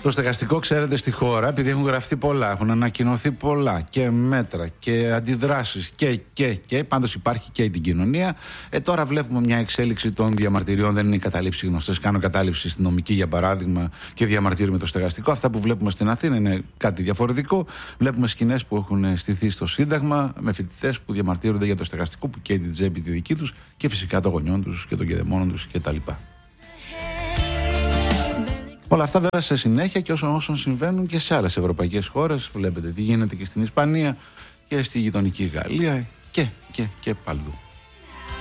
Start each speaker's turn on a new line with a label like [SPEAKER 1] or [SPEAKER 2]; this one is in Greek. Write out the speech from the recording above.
[SPEAKER 1] Το στεγαστικό, ξέρετε, στη χώρα, επειδή έχουν γραφτεί πολλά, έχουν ανακοινωθεί πολλά και μέτρα και αντιδράσεις και πάντως υπάρχει και την κοινωνία. Τώρα βλέπουμε μια εξέλιξη των διαμαρτυριών. Δεν είναι οι καταλήψεις γνωστές. Κάνω κατάληψη αστυνομική, για παράδειγμα, και διαμαρτύρουμε το στεγαστικό. Αυτά που βλέπουμε στην Αθήνα είναι κάτι διαφορετικό. Βλέπουμε σκηνές που έχουν στηθεί στο Σύνταγμα με φοιτητές που διαμαρτύρονται για το στεγαστικό, που καίει την τσέπη τη δική τους και φυσικά των γονιών τους και των κηδεμόνων τους κτλ. Όλα αυτά βέβαια σε συνέχεια και όσων συμβαίνουν και σε άλλες ευρωπαϊκές χώρες. Βλέπετε τι γίνεται και στην Ισπανία και στη γειτονική Γαλλία και παντού.